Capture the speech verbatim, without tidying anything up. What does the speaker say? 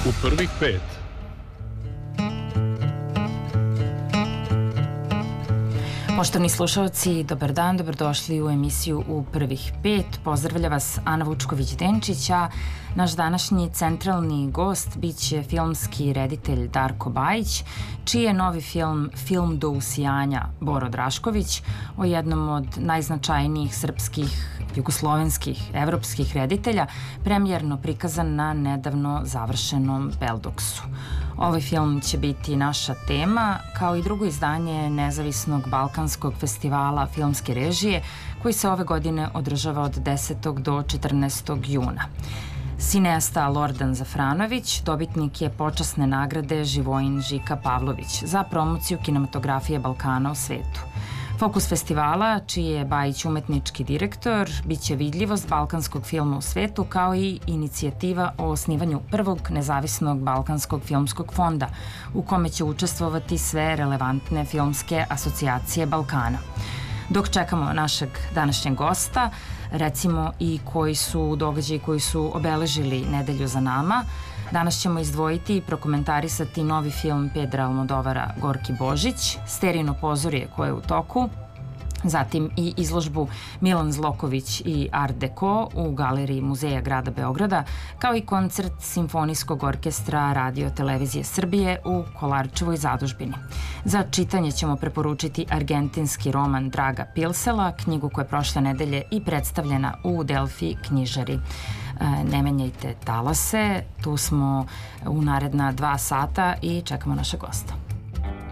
U prvih pet. Poštovni slušalci, dobar dan, dobrodošli u emisiju U prvih pet. Pozdravlja vas Ana Vučković-Denčić, a naš današnji centralni gost biće filmski reditelj Darko Bajić, čiji je novi film Film do usijanja Boro Drašković, o jednom od najznačajnijih srpskih, jugoslovenskih, evropskih reditelja, premijerno prikazan na nedavno završenom Beldoksu. Ovaj film će biti naša tema, kao i drugo izdanje nezavisnog Balkanskog festivala filmske režije, koji se ove godine održava od desetog do četrnaestog juna. Cineasta Lordan Zafranović dobitnik je počasne nagrade Živojin Žika Pavlović za promociju kinematografije Balkana u svetu. Fokus festivala, čiji je Bajić umetnički direktor, biće vidljivost balkanskog filma u svetu, kao i inicijativa o osnivanju prvog nezavisnog balkanskog filmskog fonda, u kome će učestvovati sve relevantne filmske asocijacije Balkana. Dok čekamo našeg današnjeg gosta, recimo i koji su događaji koji su obeležili nedelju za nama, danas ćemo izdvojiti i prokomentarisati novi film Pedra Almodovara Gorki Božić, Sterijino pozorje koje je u toku, zatim i izložbu Milan Zloković i Art Deco u Galeriji Muzeja grada Beograda, kao i koncert Simfonijskog orkestra Radio Televizije Srbije u Kolarčevoj zadužbini. Za čitanje ćemo preporučiti argentinski roman Draga Pilsela, knjigu koja je prošle nedelje i predstavljena u Delfi knjižari. Ne menjajte talase, tu smo u naredna dva sata i čekamo naše gosta.